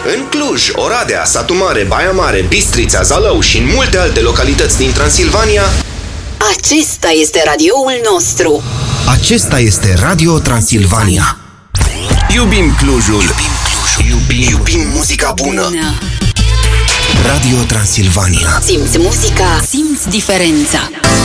În Cluj, Oradea, Satu Mare, Baia Mare, Bistrița, Zalău și în multe alte localități din Transilvania. Acesta este radioul nostru. Acesta este Radio Transilvania. Iubim Clujul. Iubim muzica bună. Radio Transilvania. Simți muzica, simți diferența.